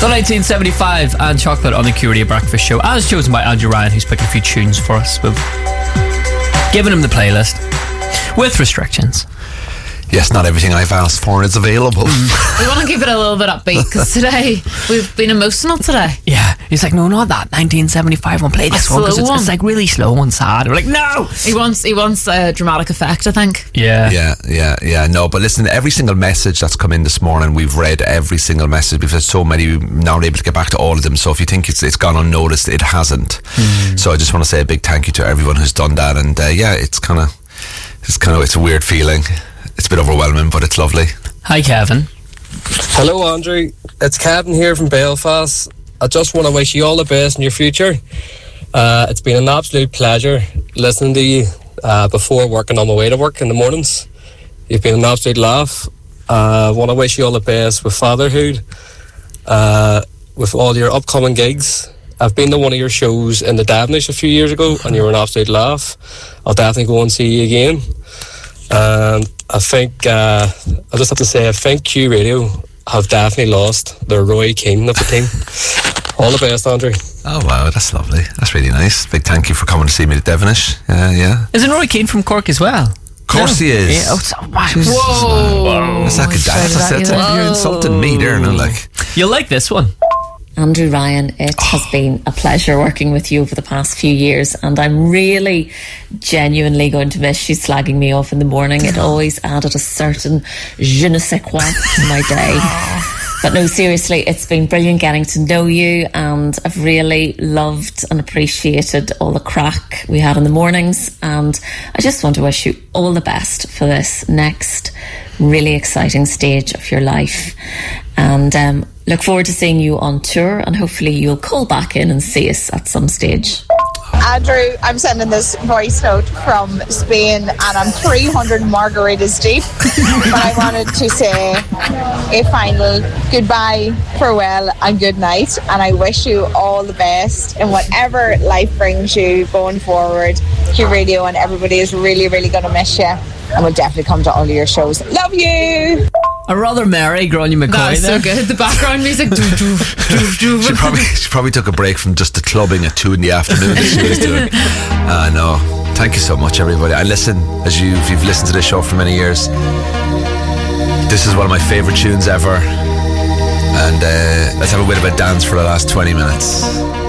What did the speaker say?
So 1975 and Chocolate on the Q Radio Breakfast Show, as chosen by Andrew Ryan, who's picked a few tunes for us. We've given him the playlist with restrictions. Yes, not everything I've asked for is available. We want to keep it a little bit upbeat because today we've been emotional today. Yeah, he's like, no, not that 1975 one. Play this one because it's like really slow and sad. We're like, no. He wants a dramatic effect, I think. Yeah. No, but listen, every single message that's come in this morning, we've read every single message because there's so many. We're not able to get back to all of them. So if you think it's gone unnoticed, it hasn't. So I just want to say a big thank you to everyone who's done that. And it's a weird feeling. It's a bit overwhelming, but it's lovely. Hi, Kevin. Hello, Andrew. It's Kevin here from Belfast. I just want to wish you all the best in your future. It's been an absolute pleasure listening to you before work and on my way to work in the mornings. You've been an absolute laugh. I want to wish you all the best with fatherhood, with all your upcoming gigs. I've been to one of your shows in the Davenish a few years ago and you were an absolute laugh. I'll definitely go and see you again. And I think I just have to say I think Q Radio have definitely lost their Roy Keane of the team. All the best, Andrew. Oh wow, that's lovely. That's really nice. Big thank you for coming to see me at Devenish. Yeah. Isn't Roy Keane from Cork as well? Of course he is. Yeah, wow. Whoa. You're insulting me there, no? Like, you'll like this one. Andrew Ryan, it has been a pleasure working with you over the past few years, and I'm really genuinely going to miss you slagging me off in the morning. It always added a certain je ne sais quoi to my day. But no, seriously, it's been brilliant getting to know you, and I've really loved and appreciated all the crack we had in the mornings, and I just want to wish you all the best for this next really exciting stage of your life. And look forward to seeing you on tour, and hopefully you'll call back in and see us at some stage. Andrew, I'm sending this voice note from Spain and I'm 300 margaritas deep. But I wanted to say a final goodbye, farewell and good night, and I wish you all the best in whatever life brings you going forward. Q Radio and everybody is really, really going to miss you, and we'll definitely come to all of your shows. Love you! A rather merry Gráinne McCoy. That was so good. The background music. She probably took a break from just the clubbing at 2 in the afternoon that she was doing. No, thank you so much, everybody. And listen, if you've listened to this show for many years, this is one of my favourite tunes ever. And let's have a bit of a dance for the last 20 minutes.